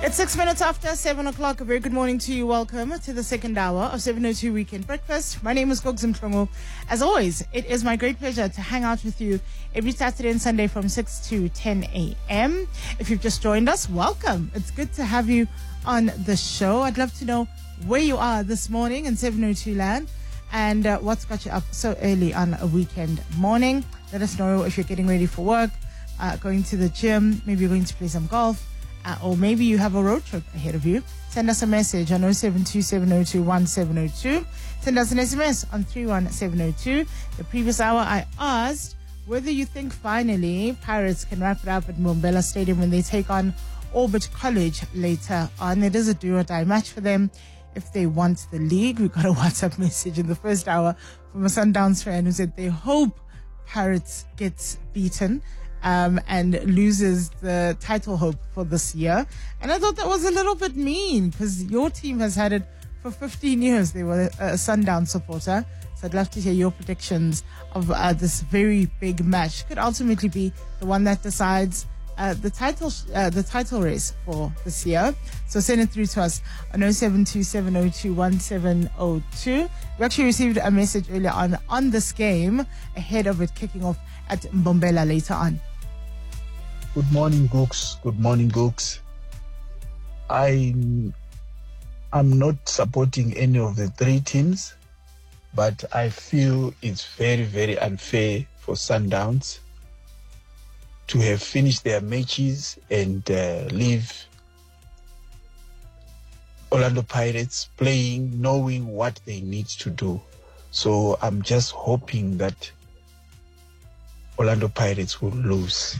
It's 6 minutes after 7 o'clock. A very good morning to you. Welcome to the second hour of 702 Weekend Breakfast. My name is Gogs Mhlongo. As always, it is my great pleasure to hang out with you every Saturday and Sunday from 6 to 10 a.m. If you've just joined us, welcome. It's good to have you on the show. I'd love to know where you are this morning in 702 land and what's got you up so early on a weekend morning. Let us know if you're getting ready for work, going to the gym, maybe you're going to play some golf. Or maybe you have a road trip ahead of you. Send us a message on 0727021702. Send us an SMS on 31702. The previous hour, I asked whether you think finally Pirates can wrap it up at Mbombela Stadium when they take on Orbit College later on. It is a do-or-die match for them if they want the league. We got a WhatsApp message in the first hour from a Sundowns fan who said they hope Pirates gets beaten and loses the title hope for this year. And I thought that was a little bit mean because your team has had it for 15 years. They were a Sundown supporter. So I'd love to hear your predictions of this very big match. Could ultimately be the one that decides the title race for this year. So send it through to us on 0727021702. We actually received a message earlier on this game ahead of it kicking off at Mbombela later on. Good morning, Gooks. Good morning, Gooks. I'm not supporting any of the three teams, but I feel it's very, very unfair for Sundowns to have finished their matches and leave Orlando Pirates playing, knowing what they need to do. So I'm just hoping that Orlando Pirates will lose.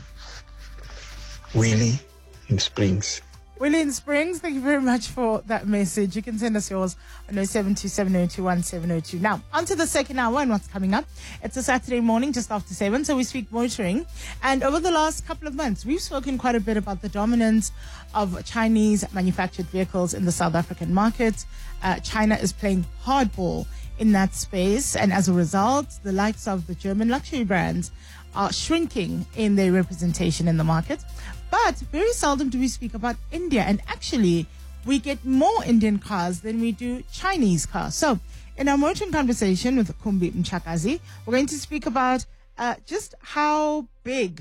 Willie in Springs. Willie in Springs, thank you very much for that message. You can send us yours on 0727021702. Now, on to the second hour and what's coming up. It's a Saturday morning just after 7, so we speak motoring. And over the last couple of months, we've spoken quite a bit about the dominance of Chinese manufactured vehicles in the South African market. China is playing hardball in that space, and as a result, the likes of the German luxury brands are shrinking in their representation in the market. But very seldom do we speak about India, and actually we get more Indian cars than we do Chinese cars. So in our motoring conversation with Kumbi Mchakazi, we're going to speak about just how big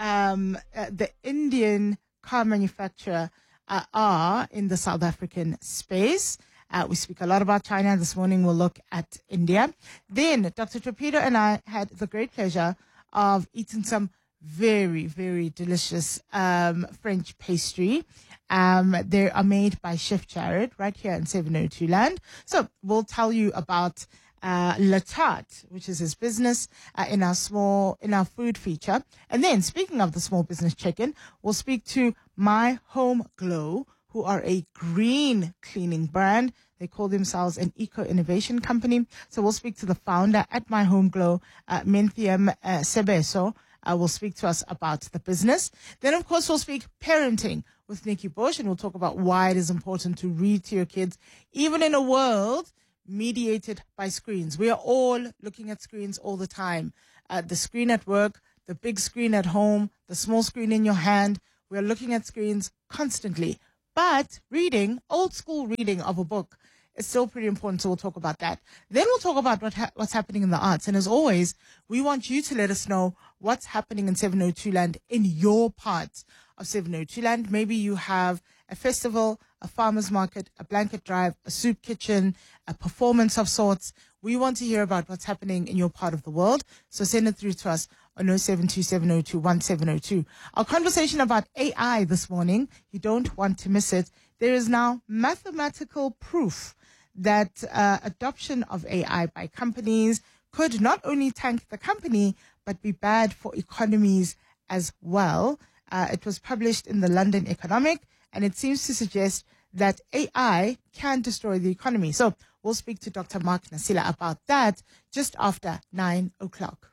the Indian car manufacturer are in the South African space. We speak a lot about China. This morning we'll look at India. Then Dr. Trapido and I had the great pleasure of eating some very, very delicious French pastry. They are made by Chef Jared right here in 702 land. So we'll tell you about Le Tart, which is his business in our food feature. And then speaking of the small business check-in, we'll speak to My Home Glow, who are a green cleaning brand. They call themselves an eco-innovation company. So we'll speak to the founder at My Home Glow, Menthium Sebeso. Will speak to us about the business. Then, of course, we'll speak parenting with Nikki Bush, and we'll talk about why it is important to read to your kids, even in a world mediated by screens. We are all looking at screens all the time. The screen at work, the big screen at home, the small screen in your hand. We are looking at screens constantly. But reading, old school reading of a book, is still pretty important, so we'll talk about that. Then we'll talk about what's happening in the arts. And as always, we want you to let us know what's happening in 702 land in your part of 702 land. Maybe you have a festival, a farmer's market, a blanket drive, a soup kitchen, a performance of sorts. We want to hear about what's happening in your part of the world. So send it through to us on 0727021702. Our conversation about AI this morning, you don't want to miss it. There is now mathematical proof that adoption of AI by companies could not only tank the company, but be bad for economies as well. It was published in the London Economic, and it seems to suggest that AI can destroy the economy. So we'll speak to Dr. Mark Nasila about that just after 9 o'clock.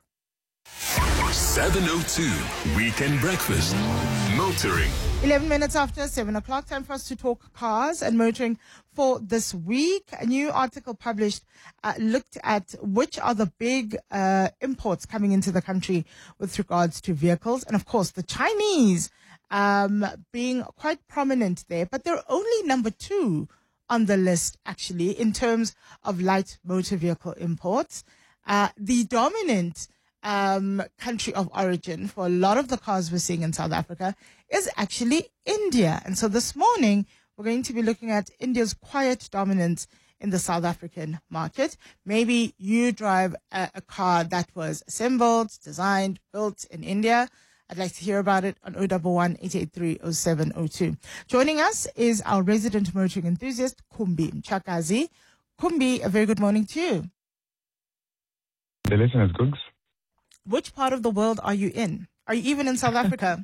702 Weekend Breakfast. Motoring. 11 minutes after 7 o'clock, time for us to talk cars and motoring for this week. A new article published looked at which are the big imports coming into the country with regards to vehicles. And of course, the Chinese being quite prominent there, but they're only number 2 on the list, actually, in terms of light motor vehicle imports. The dominant country of origin for a lot of the cars we're seeing in South Africa is actually India. And so this morning, we're going to be looking at India's quiet dominance in the South African market. Maybe you drive a car that was assembled, designed, built in India. I'd like to hear about it on 011-883-0702. Joining us is our resident motoring enthusiast, Kumbi Mchakazi. Kumbi, a very good morning to you. The listeners, Googs. Which part of the world are you in? Are you even in South Africa?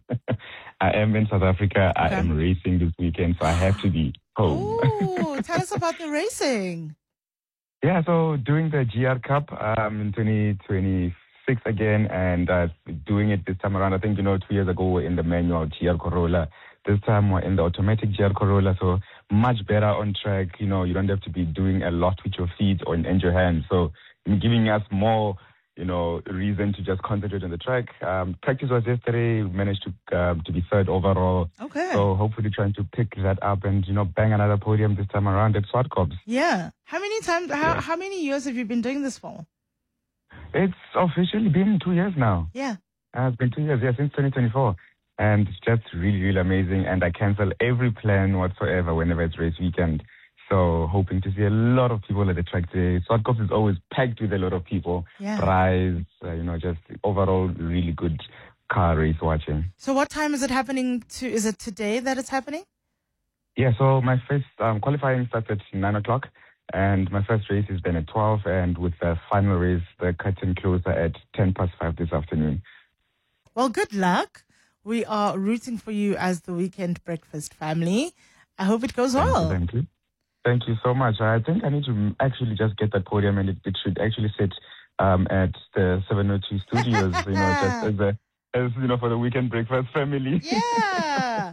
I am in South Africa. Okay. I am racing this weekend, so I have to be home. Oh, tell us about the racing. Yeah, so doing the GR Cup in 2026 again, and doing it this time around. I think, 2 years ago we were in the manual GR Corolla. This time we're in the automatic GR Corolla, so much better on track. You don't have to be doing a lot with your feet or and your hands. So giving us more, reason to just concentrate on the track. Practice was yesterday. We managed to be third overall. Okay. So hopefully trying to pick that up and, bang another podium this time around at Swartkops. Yeah. How many times, how many years have you been doing this for? It's officially been 2 years now. Yeah. It's been 2 years, since 2024. And it's just really, really amazing. And I cancel every plan whatsoever whenever it's race weekend. So hoping to see a lot of people at the track today. Swartkops is always packed with a lot of people. Yeah. Prize, just overall really good car race watching. So what time is it happening is it today that it's happening? Yeah, so my first qualifying starts at 9 o'clock. And my first race is then at 12. And with the final race, the curtain closer at 5:10 this afternoon. Well, good luck. We are rooting for you as the Weekend Breakfast family. I hope it goes well. Thank you. Thank you so much. I think I need to actually just get that podium, and it should actually sit at the 702 studios, just as for the Weekend Breakfast family. Yeah.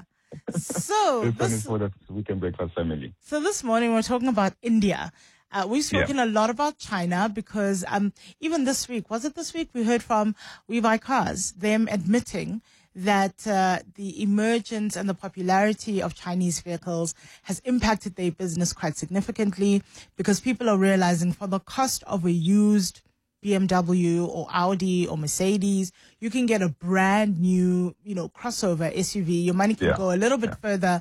So this one is for the Weekend Breakfast family. So this morning we're talking about India. We've spoken a lot about China because even this week, was it this week? We heard from We Buy Cars, them admitting that the emergence and the popularity of Chinese vehicles has impacted their business quite significantly because people are realizing for the cost of a used BMW or Audi or Mercedes, you can get a brand new, crossover SUV. Your money can go a little bit further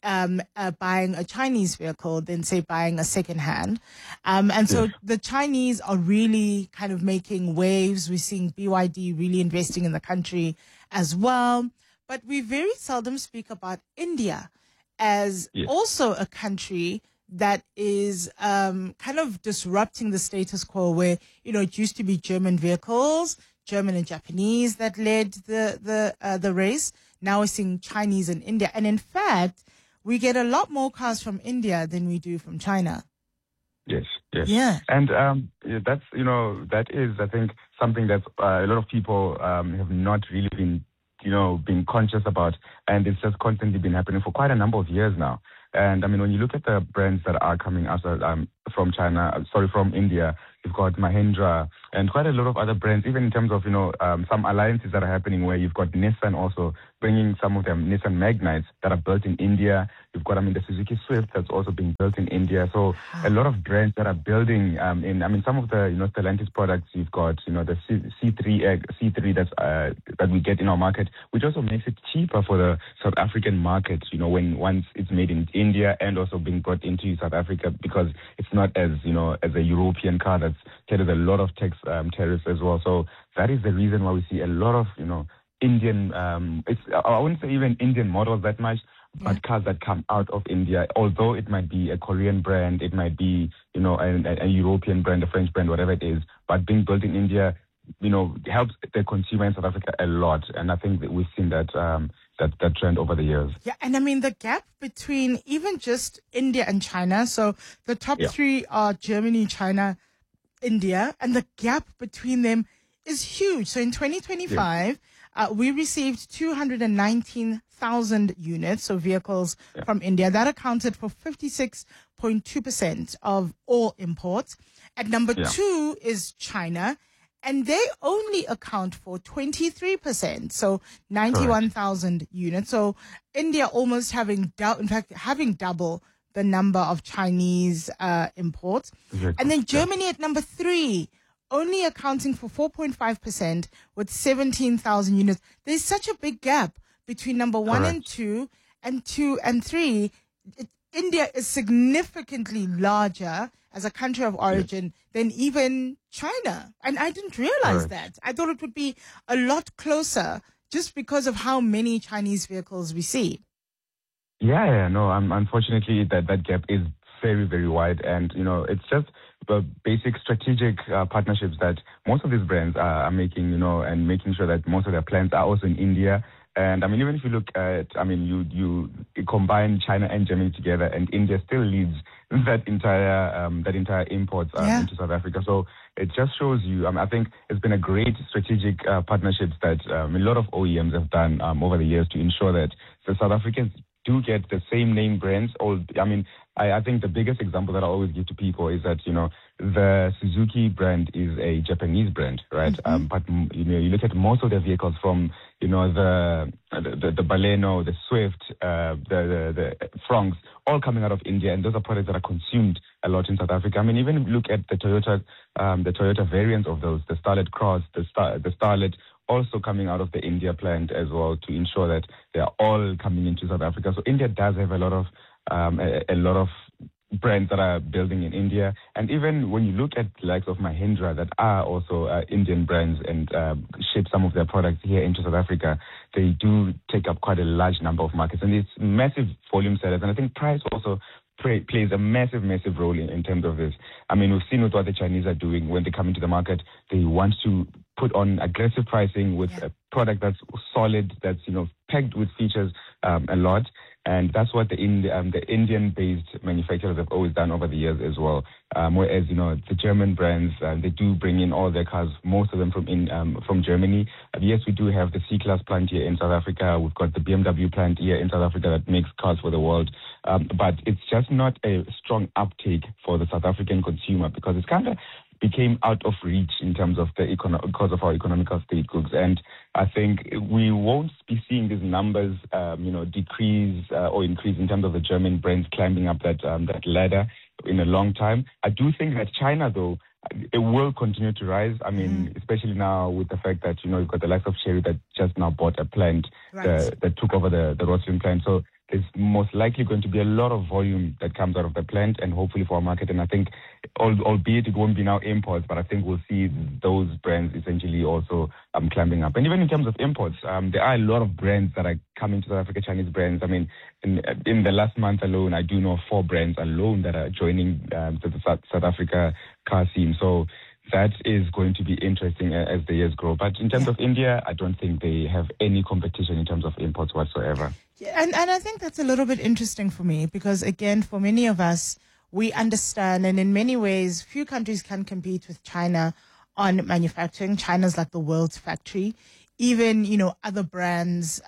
buying a Chinese vehicle than, say, buying a second-hand. So the Chinese are really kind of making waves. We're seeing BYD really investing in the country as well. But we very seldom speak about India as also a country that is kind of disrupting the status quo where, it used to be German vehicles, German and Japanese that led the race. Now we're seeing Chinese and India. And in fact, we get a lot more cars from India than we do from China. Yes. Yeah. And that's, that is, I think, something that a lot of people have not really been conscious about. And it's just constantly been happening for quite a number of years now. And I mean, when you look at the brands that are coming out from India, you've got Mahindra and quite a lot of other brands, even in terms of, some alliances that are happening where you've got Nissan also bringing some of them Nissan Magnites that are built in India. You've got, the Suzuki Swift that's also being built in India. So a lot of brands that are building some of the, Stellantis products, you've got, the C3 that we get in our market, which also makes it cheaper for the South African market, once it's made in India and also being brought into South Africa, because it's not as, as a European car that's carries a lot of tax tariffs as well. So that is the reason why we see a lot of, Indian, I wouldn't say even Indian models that much, but cars that come out of India, although it might be a Korean brand, it might be, a European brand, a French brand, whatever it is, but being built in India, helps the consumer in South Africa a lot. And I think that we've seen that that trend over the years. Yeah, and the gap between even just India and China, so the top three are Germany, China, India, and the gap between them is huge. So in 2025, we received 219,000 units, so vehicles from India. That accounted for 56.2% of all imports. At number two is China and they only account for 23%, so 91,000 units. So India almost having double the number of Chinese imports. And then Germany at number 3, only accounting for 4.5% with 17,000 units. There's such a big gap between number 1 and 2, and 2 and 3. India is significantly larger as a country of origin than even China. And I didn't realize that. I thought it would be a lot closer just because of how many Chinese vehicles we see. No, unfortunately, that gap is very, very wide. And, it's just the basic strategic partnerships that most of these brands are making, and making sure that most of their plants are also in India. And, even if you look at, you combine China and Germany together, and India still leads that entire imports into South Africa. So it just shows you, I think it's been a great strategic partnerships that a lot of OEMs have done over the years to ensure that the South Africans do get the same name brands. I think the biggest example that I always give to people is that, the Suzuki brand is a Japanese brand, right? Mm-hmm. But, you look at most of their vehicles from, the Baleno, the Swift, the Fronx, all coming out of India. And those are products that are consumed a lot in South Africa. Even look at the Toyota variants of those, the Starlet Cross, the Starlet, also coming out of the India plant as well, to ensure that they are all coming into South Africa. So India does have a lot of brands that are building in India. And even when you look at the likes of Mahindra that are also Indian brands and ship some of their products here into South Africa, they do take up quite a large number of markets. And it's massive volume sellers. And I think price also plays a massive, massive role in terms of this. We've seen with what the Chinese are doing when they come into the market. They want to put on aggressive pricing with a product that's solid, that's, pegged with features a lot. And that's what the Indian-based manufacturers have always done over the years as well. Whereas, the German brands, they do bring in all their cars, most of them from Germany. Yes, we do have the C-Class plant here in South Africa. We've got the BMW plant here in South Africa that makes cars for the world. But it's just not a strong uptake for the South African consumer, because it's kind of became out of reach in terms of because of our economical state goods. And I think we won't be seeing these numbers, decrease or increase in terms of the German brands climbing up that ladder in a long time. I do think that China, though, it will continue to rise. Especially now with the fact that, you've got the likes of Chery that just now bought a plant that took over the Rosslyn plant. So there's most likely going to be a lot of volume that comes out of the plant, and hopefully for our market. And I think, albeit it won't be now imports, but I think we'll see those brands essentially also climbing up. And even in terms of imports, there are a lot of brands that are coming to South Africa, Chinese brands. In the last month alone, I do know 4 brands alone that are joining the South Africa car scene. So that is going to be interesting as the years grow. But in terms of India, I don't think they have any competition in terms of imports whatsoever. Yeah, and I think that's a little bit interesting for me, because, again, for many of us, we understand, and in many ways, few countries can compete with China on manufacturing. China's like the world's factory. Even, other brands,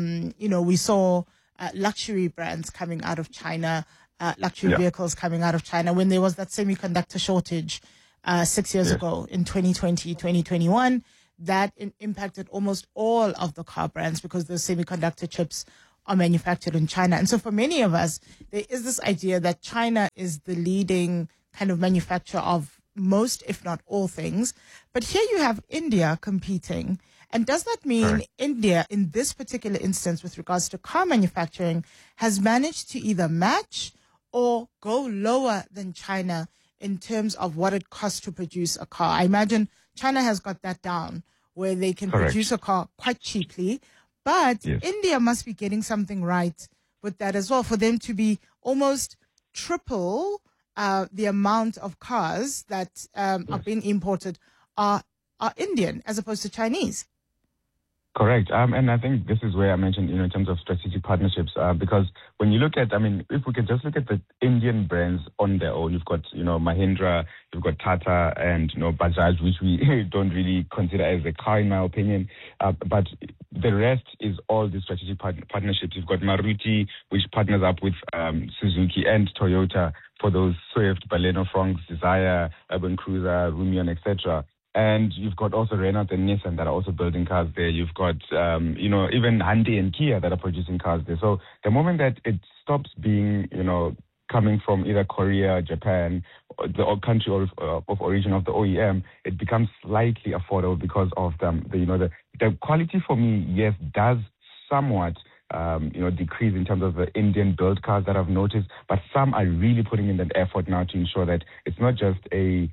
we saw luxury brands coming out of China, luxury vehicles coming out of China when there was that semiconductor shortage 6 years ago in 2020, 2021. That impacted almost all of the car brands because the semiconductor chips are manufactured in China. And so for many of us, there is this idea that China is the leading kind of manufacturer of most, if not all things. But here you have India competing. And does that mean India, in this particular instance with regards to car manufacturing, has managed to either match or go lower than China in terms of what it costs to produce a car? I imagine China has got that down, where they can produce a car quite cheaply. But India must be getting something right with that as well, for them to be almost triple the amount of cars that are being imported are Indian as opposed to Chinese. Correct. And I think this is where I mentioned, in terms of strategic partnerships, because when you look at, if we could just look at the Indian brands on their own, you've got, Mahindra, you've got Tata and, Bajaj, which we don't really consider as a car, in my opinion. But the rest is all the strategic partnerships. You've got Maruti, which partners up with Suzuki and Toyota for those Swift, Baleno, Fronx, Desire, Urban Cruiser, Rumion, etc. And you've got also Renault and Nissan that are also building cars there. You've got, even Hyundai and Kia that are producing cars there. So the moment that it stops being, coming from either Korea, Japan, or the country of origin of the OEM, it becomes slightly affordable because of the quality for me, yes, does somewhat decrease in terms of the Indian build cars that I've noticed, but some are really putting in that effort now to ensure that it's not just an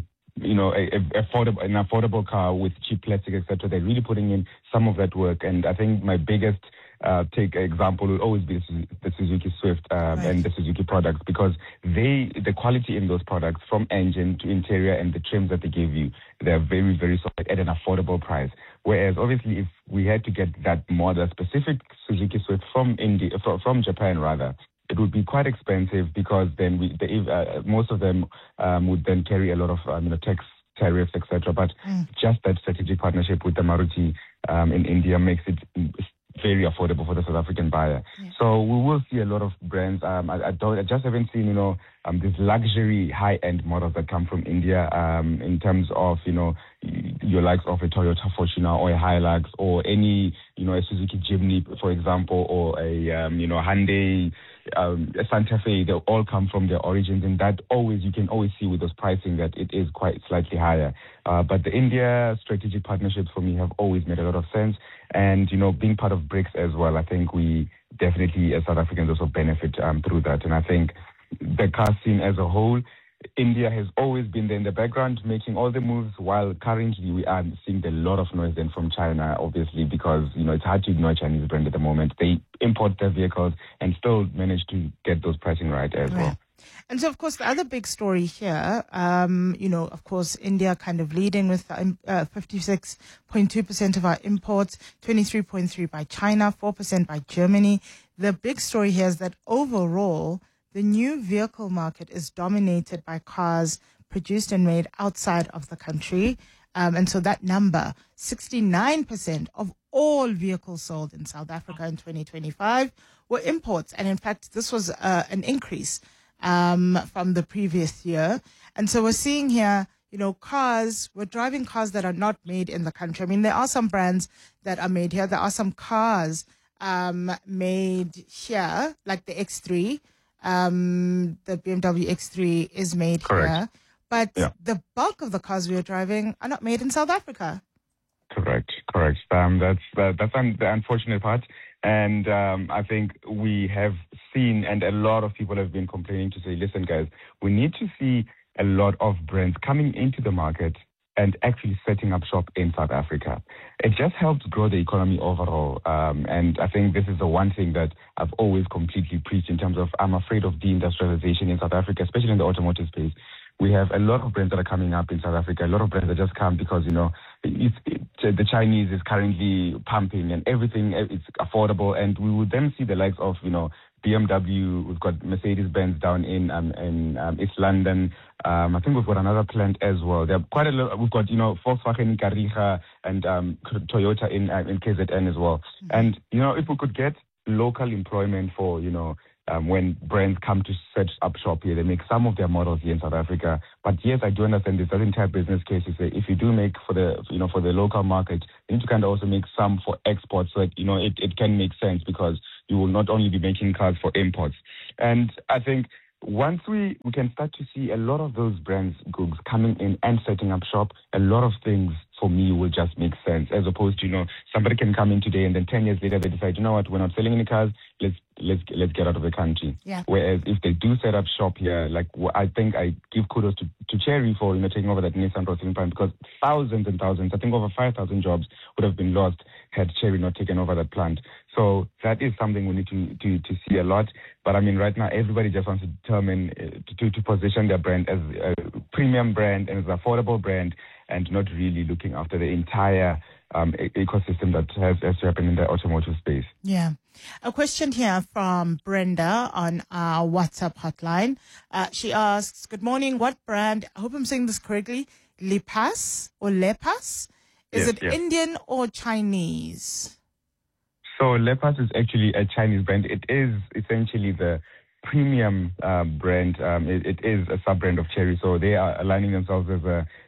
affordable car with cheap plastic, etc. They're really putting in some of that work, and I think my biggest example will always be the Suzuki Swift and the Suzuki products, because the quality in those products, from engine to interior and the trims that they give you, they're very, very solid at an affordable price. Whereas obviously if we had to get that model specific Suzuki Swift from Japan rather, it would be quite expensive, because then most of them would then carry a lot of tax tariffs, etc. But just that strategic partnership with the Maruti in India makes it very affordable for the South African buyer. Yeah. So we will see a lot of brands. I just haven't seen these luxury high-end models that come from India in terms of your likes of a Toyota Fortuner or a Hilux or any a Suzuki Jimny, for example, or a Hyundai Santa Fe. They all come from their origins, and that you can always see with those pricing that it is quite slightly higher. But the India strategic partnerships for me have always made a lot of sense, and being part of BRICS as well, I think we definitely as South Africans also benefit through that. And I think the car scene as a whole, India has always been there in the background making all the moves, while currently we are seeing a lot of noise then from China, obviously, because it's hard to ignore a Chinese brand at the moment. They import their vehicles and still manage to get those pricing right as well. And so, of course, the other big story here, of course, India kind of leading with 56.2% of our imports, 23.3% by China, 4% by Germany. The big story here is that overall, the new vehicle market is dominated by cars produced and made outside of the country. And so that number, 69% of all vehicles sold in South Africa in 2025 were imports. And in fact, this was an increase from the previous year. And so we're seeing here, we're driving cars that are not made in the country. I mean, there are some brands that are made here. There are some cars made here, like the X3. The BMW X3 is made here, but the bulk of the cars we are driving are not made in South Africa. Correct. That's the unfortunate part. And I think we have seen, and a lot of people have been complaining to say, listen, guys, we need to see a lot of brands coming into the market and actually setting up shop in South Africa. It just helps grow the economy overall. And I think this is the one thing that I've always completely preached in terms of I'm afraid of deindustrialization in South Africa, especially in the automotive space. We have a lot of brands that are coming up in South Africa, a lot of brands that just come because, the Chinese is currently pumping and everything is affordable. And we would then see the likes of, BMW, we've got Mercedes-Benz down in East London. I think we've got another plant as well. There are quite a lot. We've got, Volkswagen, Kariga, and Toyota in KZN as well. And, if we could get local employment for, when brands come to set up shop here, they make some of their models here in South Africa. But yes, I do understand this entire business case is that if you do make for the local market, you need to kind of also make some for exports so that, it can make sense, because you will not only be making cars for imports. And I think once we can start to see a lot of those brands, Googs, coming in and setting up shop, a lot of things for me will just make sense, as opposed to, somebody can come in today and then 10 years later they decide, what, we're not selling any cars, let's get out of the country. Yeah. Whereas if they do set up shop here, like I think I give kudos to Chery for taking over that Nissan processing plant, because thousands and thousands, I think over 5,000 jobs would have been lost had Chery not taken over that plant. So that is something we need to see a lot. But I mean, right now everybody just wants to determine to position their brand as a premium brand and as an affordable brand, and not really looking after the entire ecosystem that has to happen in the automotive space. Yeah. A question here from Brenda on our WhatsApp hotline. She asks, good morning, what brand, I hope I'm saying this correctly, Lepas or Lepas? Is it Indian or Chinese? So Lepas is actually a Chinese brand. It is essentially the premium brand. It is a sub-brand of Chery. So they are aligning themselves as a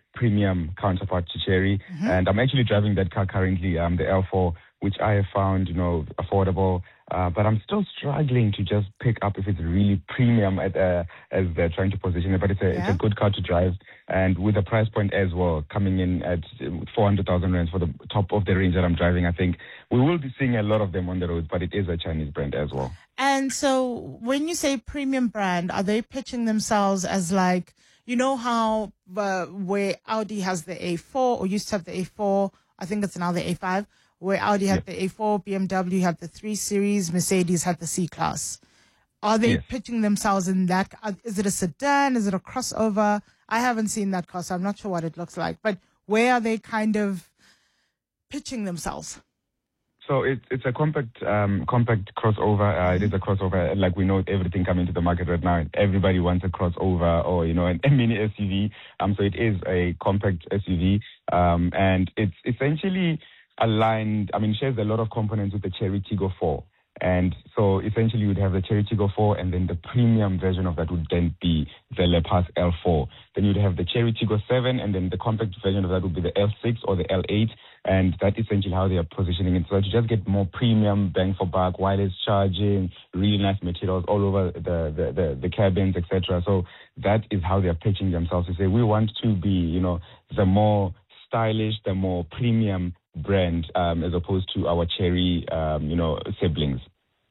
premium counterpart to Chery. And I'm actually driving that car currently, the L4, which I have found, affordable. But I'm still struggling to just pick up if it's really premium as they're trying to position it. But it's a good car to drive, and with the price point as well, coming in at 400,000 rands for the top of the range that I'm driving, I think we will be seeing a lot of them on the road. But it is a Chinese brand as well. And so, when you say premium brand, are they pitching themselves as like, you know how where Audi has the A4 or used to have the A4, I think it's now the A5. Where Audi had the A4, BMW had the 3 Series, Mercedes had the C-Class. Are they pitching themselves in that? Is it a sedan? Is it a crossover? I haven't seen that car, so I'm not sure what it looks like. But where are they kind of pitching themselves? So it's a compact crossover. It is a crossover. Like we know, everything coming to the market right now, everybody wants a crossover or a mini SUV. So it is a compact SUV, and it's essentially aligned. Shares a lot of components with the Chery Tiggo 4. And so essentially you would have the Chery Tiggo 4, and then the premium version of that would then be the Lepas L4. Then you'd have the Chery Tiggo 7, and then the compact version of that would be the L6 or the L8. And that's essentially how they are positioning it. So that you just get more premium bang for buck, wireless charging, really nice materials all over the cabins, etc. So that is how they are pitching themselves to say, we want to be, the more stylish, the more premium brand, as opposed to our Chery, siblings.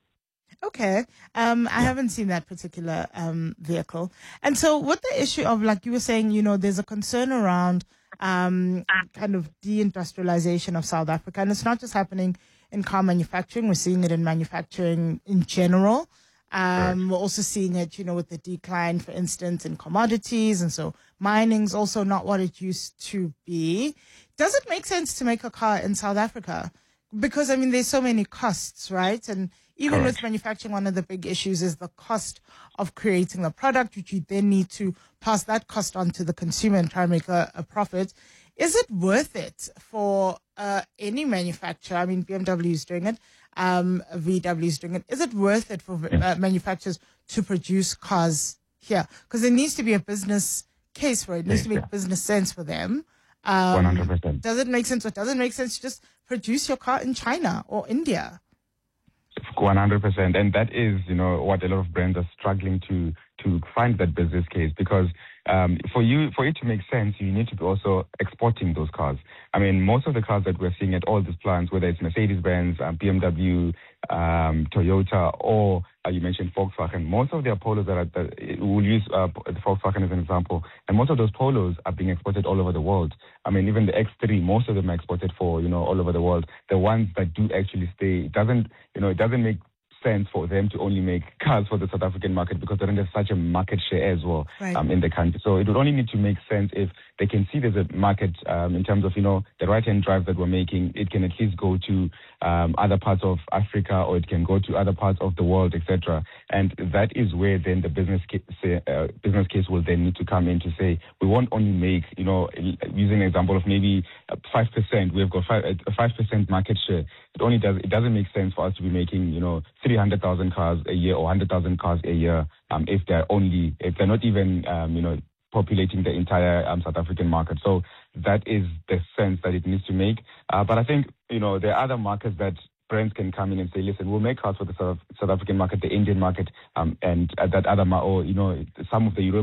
Okay. I haven't seen that particular vehicle. And so with the issue of, like you were saying, there's a concern around kind of deindustrialization of South Africa. And it's not just happening in car manufacturing. We're seeing it in manufacturing in general. We're also seeing it, with the decline, for instance, in commodities. And so mining's also not what it used to be. Does it make sense to make a car in South Africa? Because, there's so many costs, right? And even with manufacturing, one of the big issues is the cost of creating the product, which you then need to pass that cost on to the consumer and try and make a profit. Is it worth it for any manufacturer? BMW is doing it. VW is doing it. Is it worth it for manufacturers to produce cars here? Because there needs to be a business case for it. It needs to make business sense for them. 100%. Does it make sense, or does it make sense to just produce your car in China or India? 100%. And that is, what a lot of brands are struggling to find that business case, because for it to make sense, you need to be also exporting those cars. Most of the cars that we're seeing at all these plants, whether it's Mercedes-Benz, BMW, Toyota, or you mentioned Volkswagen, most of their Polos we'll use Volkswagen as an example, and most of those Polos are being exported all over the world. Even the X3, most of them are exported for, all over the world. The ones that do actually stay, it doesn't make sense for them to only make cars for the South African market, because they don't have such a market share as well in the country. So it would only need to make sense if they can see there's a market in terms of, the right-hand drive that we're making. It can at least go to other parts of Africa, or it can go to other parts of the world, etc. And that is where then the business case will then need to come in to say, we won't only make, using an example of maybe 5%, we've got a 5% market share. It doesn't make sense for us to be making, 300,000 cars a year or 100,000 cars a year if they're not even, populating the entire South African market. So that is the sense that it needs to make. But I think, there are other markets that brands can come in and say, listen, we'll make cars for the South African market, the Indian market, and that other, or, some of the European